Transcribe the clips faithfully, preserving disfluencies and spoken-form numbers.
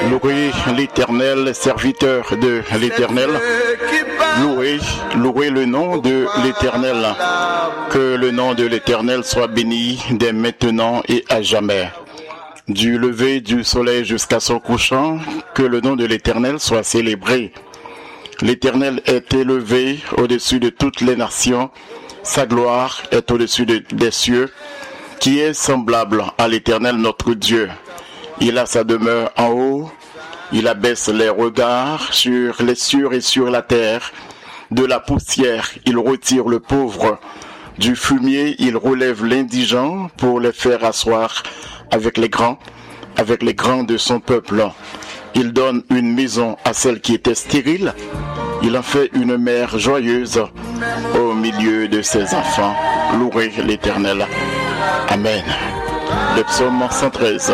Louez l'Éternel, serviteur de l'Éternel. Louez, louez le nom de l'Éternel. Que le nom de l'Éternel soit béni dès maintenant et à jamais. Du lever du soleil jusqu'à son couchant, que le nom de l'Éternel soit célébré. L'Éternel est élevé au-dessus de toutes les nations. Sa gloire est au-dessus de, des cieux. Qui est semblable à l'Éternel notre Dieu? Il a sa demeure en haut. Il abaisse les regards sur les cieux et sur la terre. De la poussière, il retire le pauvre. Du fumier, il relève l'indigent pour les faire asseoir avec les grands, avec les grands de son peuple. Il donne une maison à celle qui était stérile. Il en fait une mère joyeuse au milieu de ses enfants. Louez l'Éternel. Amen. Le psaume cent treize.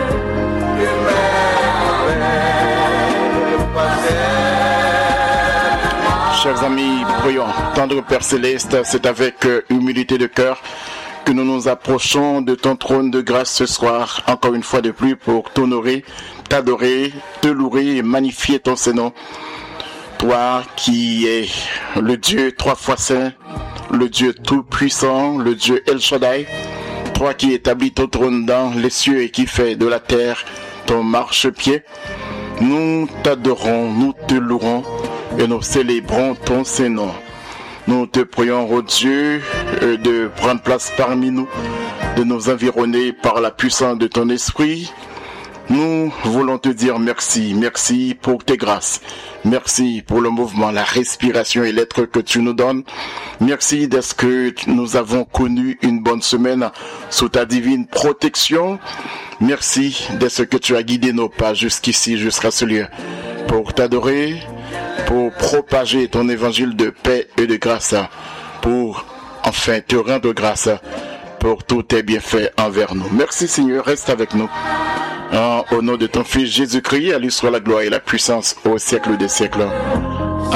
Chers amis, prions. Tendre Père Céleste, c'est avec humilité de cœur que nous nous approchons de ton trône de grâce ce soir, encore une fois de plus, pour t'honorer, t'adorer, te louer et magnifier ton Saint-Nom. Toi qui es le Dieu trois fois saint, le Dieu tout-puissant, le Dieu El Shaddai, toi qui établis ton trône dans les cieux et qui fais de la terre ton marchepied, nous t'adorons, nous te louerons et nous célébrons ton Saint-Nom. Nous te prions, ô Dieu, de prendre place parmi nous, de nous environner par la puissance de ton esprit. Nous voulons te dire merci, merci pour tes grâces, merci pour le mouvement, la respiration et l'être que tu nous donnes. Merci d'être que nous avons connu une bonne semaine sous ta divine protection. Merci d'être que tu as guidé nos pas jusqu'ici, jusqu'à ce lieu, pour t'adorer, pour propager ton évangile de paix et de grâce, pour enfin te rendre grâce pour tous tes bienfaits envers nous. Merci Seigneur, reste avec nous. Au nom de ton Fils Jésus-Christ, à lui soit la gloire et la puissance au siècle des siècles.